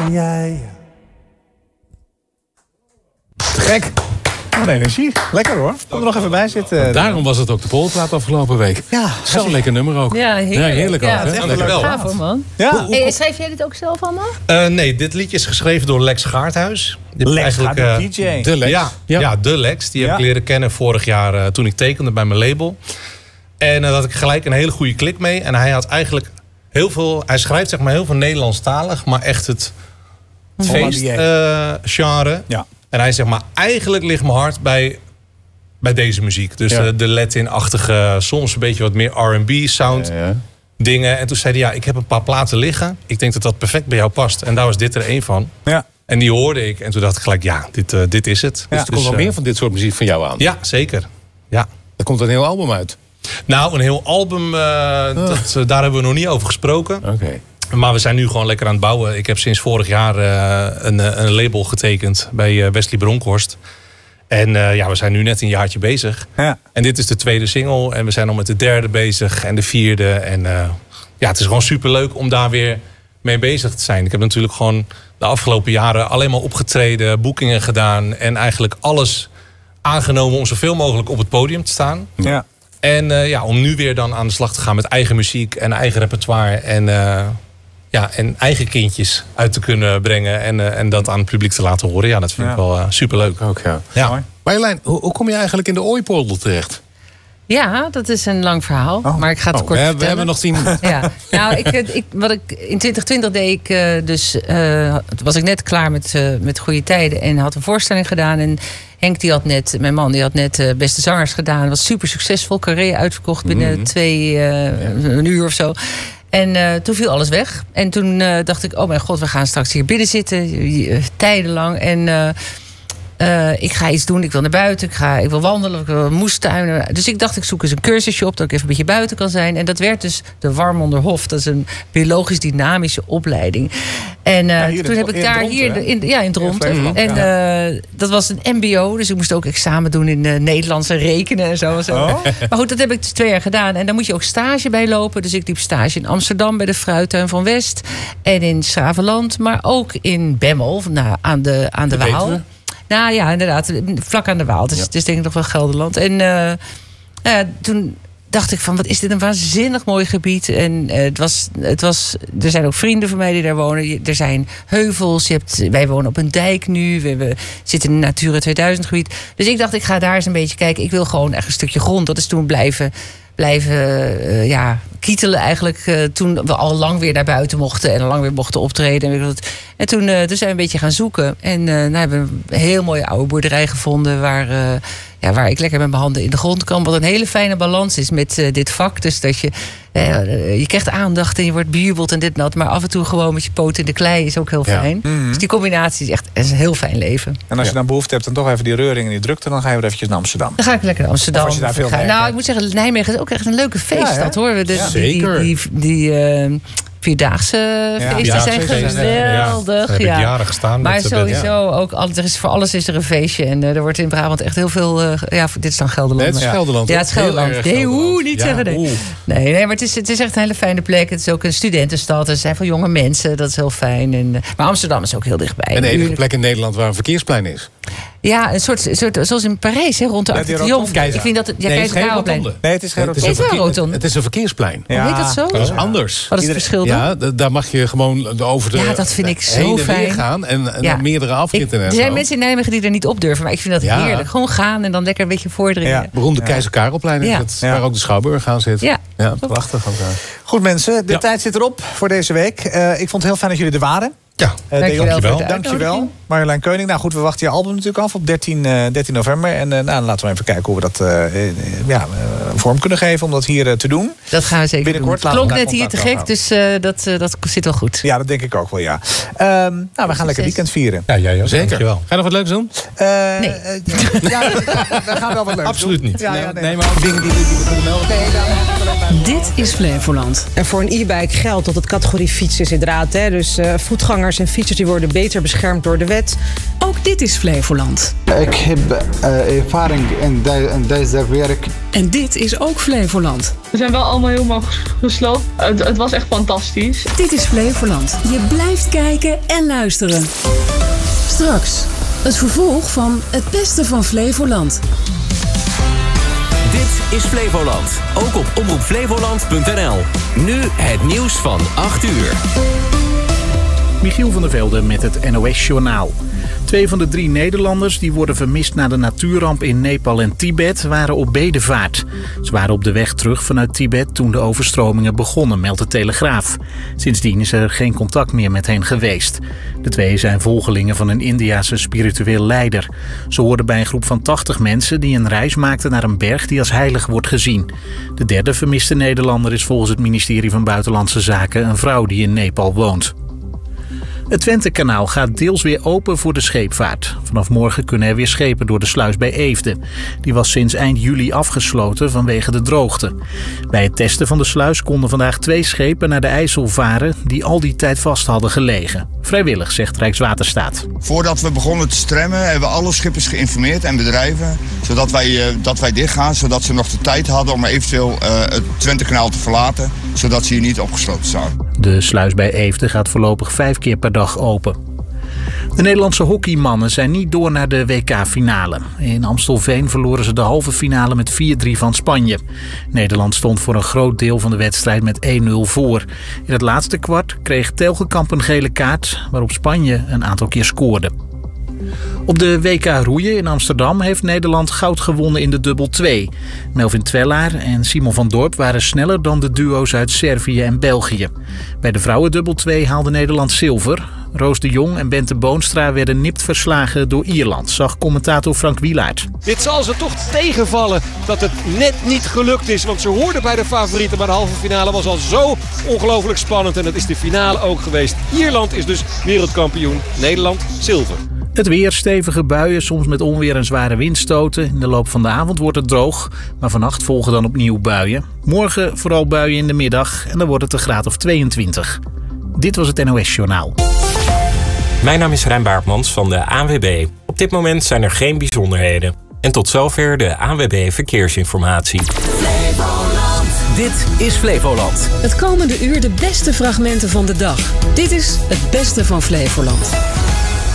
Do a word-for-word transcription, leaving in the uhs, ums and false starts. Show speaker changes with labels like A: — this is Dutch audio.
A: ja, ja.
B: Te gek. Wat energie. Lekker hoor. Kom er nog even bij zitten.
C: Daarom was het ook de Polplaat afgelopen week.
B: Ja.
C: Zo'n lekker nummer ook.
D: Ja, heerlijk.
C: Ja, heerlijk
D: ja,
C: ook. Hè?
D: echt
C: Lekker
D: wel.
C: wel.
D: Gaaf hoor, man.
B: Ja.
D: Hey, schrijf jij dit ook zelf allemaal?
E: Uh, nee, dit liedje is geschreven door Lex Gaarthuis. Die
B: Lex
E: eigenlijk,
B: Gaarthuis,
E: uh,
B: D J.
C: De Lex.
E: Ja, ja. ja, de Lex. Die
B: Ja.
E: heb ik leren kennen vorig jaar uh, toen ik tekende bij mijn label. En uh, dat ik gelijk een hele goede klik mee. En hij had eigenlijk heel veel... Hij schrijft zeg maar heel veel Nederlandstalig, maar echt het feestgenre. Uh,
B: ja.
E: En hij zegt maar, eigenlijk ligt mijn hart bij... bij deze muziek. Dus
C: Ja.
E: de, de Latin-achtige, soms een beetje wat meer R en B sound
C: Ja, ja.
E: dingen. En toen zei hij, ja, ik heb een paar platen liggen. Ik denk dat dat perfect bij jou past. En daar was dit er één van.
B: Ja.
E: En die hoorde ik. En toen dacht ik gelijk, ja, dit, uh, dit is het.
B: Ja.
C: Er komt wel
E: uh,
C: meer van dit soort muziek van jou aan.
E: Ja, zeker. Ja.
C: Er komt een heel album uit.
E: Nou, een heel album, uh, dat, uh, daar hebben we nog niet over gesproken.
C: Oké. Okay.
E: Maar we zijn nu gewoon lekker aan het bouwen. Ik heb sinds vorig jaar uh, een, een label getekend bij uh, Wesley Bronkhorst. En uh, ja, we zijn nu net een jaartje bezig.
B: Ja.
E: En dit is de tweede single. En we zijn al met de derde bezig en de vierde. En uh, ja, het is gewoon superleuk om daar weer mee bezig te zijn. Ik heb natuurlijk gewoon de afgelopen jaren alleen maar opgetreden, boekingen gedaan. En eigenlijk alles aangenomen om zoveel mogelijk op het podium te staan.
B: Ja.
E: En uh, ja, om nu weer dan aan de slag te gaan met eigen muziek en eigen repertoire. En, uh, ja, en eigen kindjes uit te kunnen brengen. En, uh, en dat aan het publiek te laten horen. Ja, dat vind
B: Ja.
E: ik wel uh, superleuk.
C: Ook, ja.
E: Ja.
C: Marjolein, hoe, hoe kom je eigenlijk in de Ooipolder terecht?
D: Ja, dat is een lang verhaal.
B: Oh.
D: Maar ik ga het
C: Oh,
D: kort
C: we,
D: vertellen.
C: we hebben nog tien minuten.
D: Ja, nou, ik, ik, wat ik, in twintig twintig deed ik uh, dus... Uh, was ik net klaar met, uh, met Goede Tijden en had een voorstelling gedaan. En Henk, die had net, mijn man, die had net uh, Beste Zangers gedaan. Was super succesvol. Carré uitverkocht binnen mm-hmm. twee, uh, ja. een uur of zo. En uh, toen viel alles weg. En toen uh, dacht ik, oh mijn god, we gaan straks hier binnen zitten. Uh, tijdenlang. En... Uh, Uh, ik ga iets doen, ik wil naar buiten, ik, ga, ik wil wandelen, ik wil moestuinen. Dus ik dacht, ik zoek eens een cursusje op dat ik even een beetje buiten kan zijn. En dat werd dus de Warmonderhof. Dat is een biologisch dynamische opleiding. En uh, ja, toen heb ik daar hier in, ja, in Dront. En uh, dat was een mbo, dus ik moest ook examen doen in uh, Nederlands en rekenen en zo. En zo. Oh. Maar goed, dat heb ik dus twee jaar gedaan. En daar moet je ook stage bij lopen. Dus ik liep stage in Amsterdam bij de Fruittuin van West. En in Schravenland, maar ook in Bemmel, nou, aan de, aan de Waal. Nou ja, inderdaad, vlak aan de Waal. Dus het ja. is denk ik nog wel Gelderland. En uh, uh, toen dacht ik van, wat is dit een waanzinnig mooi gebied. En uh, het was, het was, er zijn ook vrienden van mij die daar wonen. Er zijn heuvels. Je hebt, wij wonen op een dijk nu. We, we zitten in een Natura tweeduizend gebied. Dus ik dacht, ik ga daar eens een beetje kijken. Ik wil gewoon echt een stukje grond. Dat is toen blijven... blijven uh, ja, kietelen eigenlijk. Uh, toen we al lang weer naar buiten mochten. En al lang weer mochten optreden. En, en toen, uh, toen zijn we een beetje gaan zoeken. En uh, nou, hebben we een heel mooie oude boerderij gevonden. Waar, uh, ja, waar ik lekker met mijn handen in de grond kan. Wat een hele fijne balans is met uh, dit vak. Dus dat je... Uh, je krijgt aandacht en je wordt bejubeld en dit en dat. Maar af en toe gewoon met je poot in de klei is ook heel fijn. Ja. Mm-hmm. Dus die combinatie is echt is een heel fijn leven.
B: En als je dan behoefte hebt, dan toch even die reuring en die drukte... dan ga je weer eventjes naar Amsterdam.
D: Dan ga ik lekker naar Amsterdam.
B: Of als je daar veel
D: ga, nou, ik moet zeggen, Nijmegen is ook echt een leuke feeststad, ja, hoor. De,
C: ja.
D: die,
C: Zeker.
D: Die, die, die uh, vierdaagse ja, feesten ja, zijn geweldig.
E: Ja, heb
D: ja.
E: ik jaren gestaan.
D: Maar
E: met,
D: sowieso,
E: ja.
D: ook, er is, voor alles is er een feestje. En uh, er wordt in Brabant echt heel veel... Uh, ja, dit is dan Gelderland.
C: Nee, het is Gelderland.
D: Ja, het is Gelderland. Nee, hoe niet
C: ja,
D: zeggen. Nee. nee, nee, maar het is, het is echt een hele fijne plek. Het is ook een studentenstad. Er zijn veel jonge mensen. Dat is heel fijn. En, uh, maar Amsterdam is ook heel dichtbij.
C: En de enige plek in Nederland waar een verkeersplein is.
D: Ja, een soort, soort zoals in Parijs, hè, rond de Arc de Triomphe. Ik vind dat het, ja,
C: nee, het is geen rotonde.
B: Nee, het is geen rotonde.
D: Het is wel rotonde.
C: Het is een verkeersplein.
D: Ja. Hoe heet dat zo?
C: Dat is anders.
D: Wat is het verschil dan?
C: Ja, daar mag je gewoon over de
D: ja, dat vind ik zo fijn.
C: gaan en, en
D: ja.
C: dan meerdere afritten.
D: Ik, er zijn mensen in Nijmegen die er niet op durven, maar ik vind dat ja. heerlijk. Gewoon gaan en dan lekker een beetje voordringen.
C: Ja. Beroemde ja. Keizer Karelplein is ja. het, waar ook de Schouwburg aan zit.
D: Ja,
C: ja prachtig. Ook,
B: goed mensen, de ja. tijd zit erop voor deze week. Uh, ik vond het heel fijn dat jullie er waren.
E: Ja,
B: uh,
E: dankjewel.
B: Dankjewel. Marjolein Keuning. Nou goed, we wachten je album natuurlijk af op dertien november. En uh, nou, laten we even kijken hoe we dat uh, uh, ja, uh, vorm kunnen geven om dat hier uh, te doen.
D: Dat gaan we zeker
B: Binnenkort
D: doen. Het klonk net hier te gek, dus uh, dat, uh, dat zit wel goed.
B: Ja, dat denk ik ook wel, ja. Um, nou, we gaan lekker weekend vieren.
E: Ja, jij ook.
C: Zeker.
E: Dankjewel.
C: Ga je nog wat leuks doen?
B: Uh,
D: nee.
B: Uh, ja, we gaan wel wat leuks
E: Absoluut
B: doen.
E: niet.
B: Ja, ja, nee,
C: nee, maar ook dingen die, die we kunnen melden.
B: Nee, nou,
F: Dit is Flevoland. En voor een e-bike geldt dat het categorie fiets is inderdaad. Hè. Dus uh, voetgangers en fietsers die worden beter beschermd door de wet. Tibet. Ook dit is Flevoland.
A: Ik heb uh, ervaring in, de, in deze werk.
F: En dit is ook Flevoland.
G: We zijn wel allemaal helemaal gesloopt. Het, het was echt fantastisch.
F: Dit is Flevoland. Je blijft kijken en luisteren. Straks het vervolg van Het Beste van Flevoland.
H: Dit is Flevoland. Ook op omroep flevoland punt n l. Nu het nieuws van acht uur.
I: Michiel van der Velde met het N O S-journaal. Twee van de drie Nederlanders die worden vermist na de natuurramp in Nepal en Tibet waren op bedevaart. Ze waren op de weg terug vanuit Tibet toen de overstromingen begonnen, meldt de Telegraaf. Sindsdien is er geen contact meer met hen geweest. De twee zijn volgelingen van een Indiase spiritueel leider. Ze hoorden bij een groep van tachtig mensen die een reis maakten naar een berg die als heilig wordt gezien. De derde vermiste Nederlander is volgens het ministerie van Buitenlandse Zaken een vrouw die in Nepal woont. Het Twentekanaal gaat deels weer open voor de scheepvaart. Vanaf morgen kunnen er weer schepen door de sluis bij Eefde. Die was sinds eind juli afgesloten vanwege de droogte. Bij het testen van de sluis konden vandaag twee schepen naar de IJssel varen die al die tijd vast hadden gelegen. Vrijwillig, zegt Rijkswaterstaat.
J: Voordat we begonnen te stremmen hebben we alle schippers geïnformeerd en bedrijven. Zodat wij, uh, dat wij dichtgaan, zodat ze nog de tijd hadden om eventueel uh, het Twentekanaal te verlaten. Zodat ze hier niet opgesloten staan.
I: De sluis bij Eefde gaat voorlopig vijf keer per dag open. De Nederlandse hockeymannen zijn niet door naar de W K-finale. In Amstelveen verloren ze de halve finale met vier drie van Spanje. Nederland stond voor een groot deel van de wedstrijd met één nul voor. In het laatste kwart kreeg Telgekamp een gele kaart, waarop Spanje een aantal keer scoorde. Op de W K roeien in Amsterdam heeft Nederland goud gewonnen in de dubbel twee. Melvin Twellaar en Simon van Dorp waren sneller dan de duo's uit Servië en België. Bij de vrouwen dubbel twee haalde Nederland zilver. Roos de Jong en Bente Boonstra werden nipt verslagen door Ierland, zag commentator Frank Wielaert.
K: Dit zal ze toch tegenvallen dat het net niet gelukt is. Want ze hoorden bij de favorieten, maar de halve finale was al zo ongelooflijk spannend. En dat is de finale ook geweest. Ierland is dus wereldkampioen, Nederland zilver.
I: Het weer, stevige buien, soms met onweer en zware windstoten. In de loop van de avond wordt het droog, maar vannacht volgen dan opnieuw buien. Morgen vooral buien in de middag en dan wordt het een graad of tweeëntwintig. Dit was het N O S-journaal.
L: Mijn naam is Rijn Baartmans van de A N W B. Op dit moment zijn er geen bijzonderheden. En tot zover de A N W B Verkeersinformatie.
H: Flevoland. Dit is Flevoland.
F: Het komende uur de beste fragmenten van de dag. Dit is Het Beste van Flevoland.